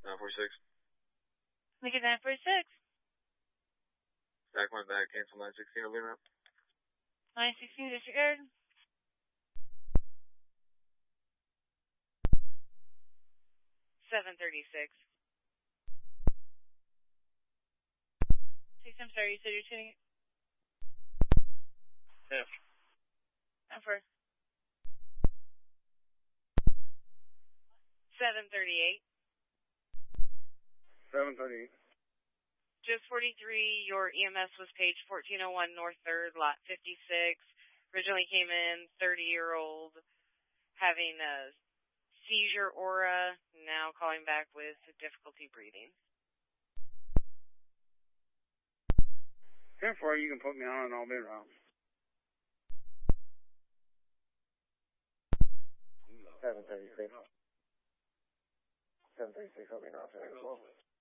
946. Make it 946. Back one back, cancel 916 over there. 916 disregard. 736. I'm sorry, you said you're tuning it? Yeah. For 738. 738. Just 43, your EMS was page 1401 North 3rd, lot 56. Originally came in 30-year-old having a seizure aura, now calling back with difficulty breathing. 10-4, you can put me on and I'll be around. 736. 736, I'll be around.